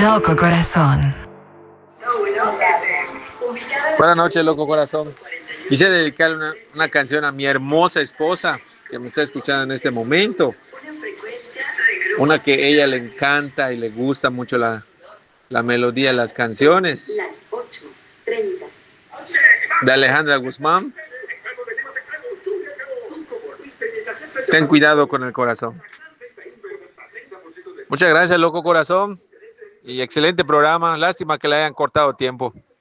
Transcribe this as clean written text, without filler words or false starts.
Loco Corazón. Buenas noches, loco corazón. Quise dedicarle una canción a mi hermosa esposa que me está escuchando en este momento. Una que a ella le encanta y le gusta mucho la melodía de las canciones. De Alejandra Guzmán. Ten cuidado con el corazón. Muchas gracias, loco corazón. Y excelente programa. Lástima que le hayan cortado tiempo.